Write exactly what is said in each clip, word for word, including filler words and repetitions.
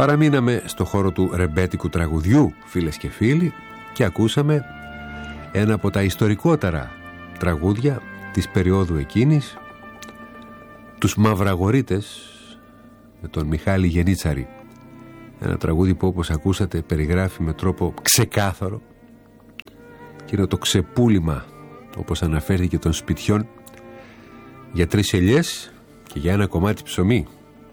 Παραμείναμε στο χώρο του ρεμπέτικου τραγουδιού, φίλες και φίλοι, και ακούσαμε ένα από τα ιστορικότερα τραγούδια της περίοδου εκείνης, τους Μαυραγορείτες, με τον Μιχάλη Γενίτσαρη. Ένα τραγούδι που, όπως ακούσατε, περιγράφει με τρόπο ξεκάθαρο και είναι το ξεπούλημα, όπως αναφέρθηκε, των σπιτιών για τρεις ελιές και για ένα κομμάτι ψωμί.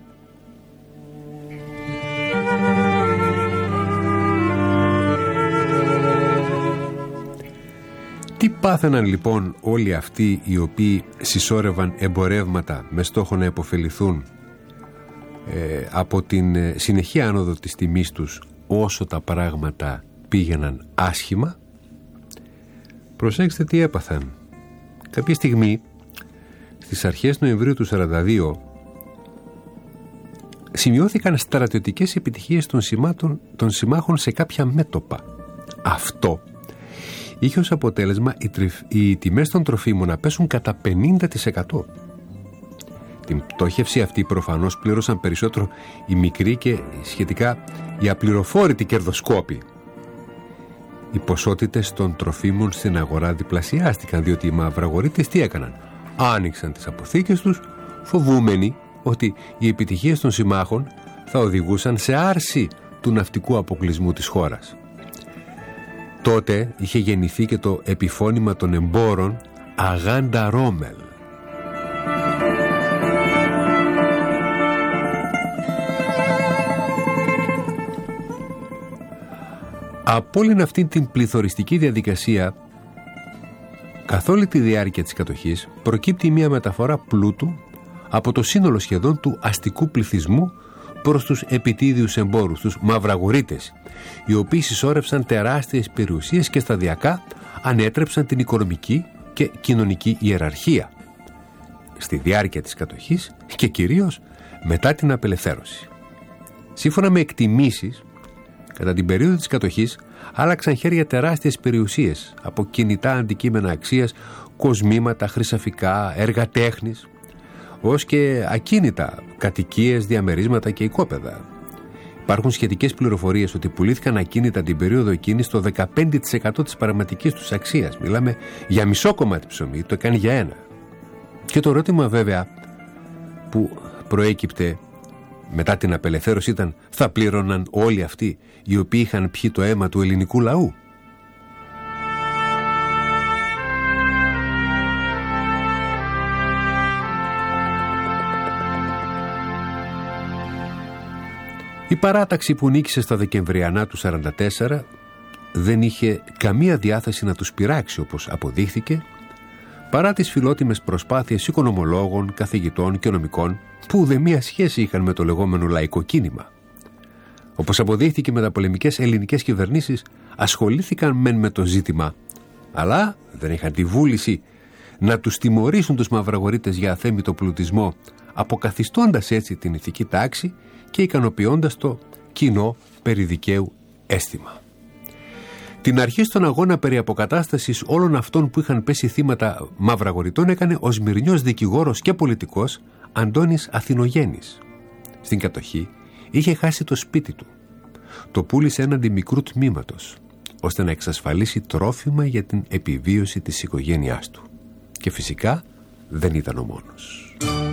Τι πάθαιναν λοιπόν όλοι αυτοί οι οποίοι συσσόρευαν εμπορεύματα με στόχο να υποφεληθούν ε, από την ε, συνεχή άνοδο της τιμής τους όσο τα πράγματα πήγαιναν άσχημα? Προσέξτε τι έπαθαν. Κάποια στιγμή στις αρχές Νοεμβρίου του σαράντα δύο σημειώθηκαν στρατιωτικές επιτυχίες των, σημάτων, των συμμάχων σε κάποια μέτωπα. Αυτό είχε ως αποτέλεσμα οι, τριφ, οι τιμές των τροφίμων να πέσουν κατά πενήντα τοις εκατό. Την πτώχευση αυτή προφανώς πλήρωσαν περισσότερο οι μικροί και σχετικά οι απληροφόρητοι κερδοσκόποι. Οι ποσότητες των τροφίμων στην αγορά διπλασιάστηκαν, διότι οι Μαυραγορείτες τι έκαναν? Άνοιξαν τις αποθήκες τους, φοβούμενοι ότι οι επιτυχίες των συμμάχων θα οδηγούσαν σε άρση του ναυτικού αποκλεισμού της χώρας. Τότε είχε γεννηθεί και το επιφώνημα των εμπόρων Αγάντα Ρόμελ. Από όλη αυτή την πληθωριστική διαδικασία, καθ' όλη τη διάρκεια της κατοχής, προκύπτει μια μεταφορά πλούτου από το σύνολο σχεδόν του αστικού πληθυσμού προς τους επιτίδιους εμπόρους, τους Μαυραγορείτες, οι οποίοι συσσόρευσαν τεράστιες περιουσίες και σταδιακά ανέτρεψαν την οικονομική και κοινωνική ιεραρχία στη διάρκεια της κατοχής και κυρίως μετά την απελευθέρωση. Σύμφωνα με εκτιμήσεις, κατά την περίοδο της κατοχής άλλαξαν χέρια τεράστιες περιουσίες, από κινητά αντικείμενα αξίας, κοσμήματα, χρυσαφικά, έργα τέχνης, ως και ακίνητα, κατοικίες, διαμερίσματα και οικόπεδα. Υπάρχουν σχετικές πληροφορίες ότι πουλήθηκαν ακίνητα την περίοδο εκείνη στο δεκαπέντε τοις εκατό της πραγματικής τους αξίας. Μιλάμε για μισό κομμάτι ψωμί, το έκανε για ένα. Και το ερώτημα βέβαια που προέκυπτε μετά την απελευθέρωση ήταν, θα πλήρωναν όλοι αυτοί οι οποίοι είχαν πιει το αίμα του ελληνικού λαού? Η παράταξη που νίκησε στα Δεκεμβριανά του σαράντα τέσσερα δεν είχε καμία διάθεση να τους πειράξει, όπως αποδείχθηκε, παρά τις φιλότιμες προσπάθειες οικονομολόγων, καθηγητών και νομικών που ουδέμια σχέση είχαν με το λεγόμενο λαϊκό κίνημα. Όπως αποδείχθηκε, μεταπολεμικές ελληνικές κυβερνήσεις ασχολήθηκαν μεν με το ζήτημα, αλλά δεν είχαν τη βούληση να τους τιμωρήσουν τους Μαυραγορείτες για αθέμητο πλουτισμό, αποκαθιστώντας έτσι την ηθική τάξη και ικανοποιώντας το κοινό περί δικαίου αίσθημα. Την αρχή στον αγώνα περί αποκατάστασης όλων αυτών που είχαν πέσει θύματα Μαυραγορειτών έκανε ο Σμυρνιός δικηγόρος και πολιτικός Αντώνης Αθηνογέννης. Στην κατοχή είχε χάσει το σπίτι του. Το πούλησε έναντι μικρού τμήματος, ώστε να εξασφαλίσει τρόφιμα για την επιβίωση της οικογένειάς του. Και φυσικά δεν ήταν ο μόνος.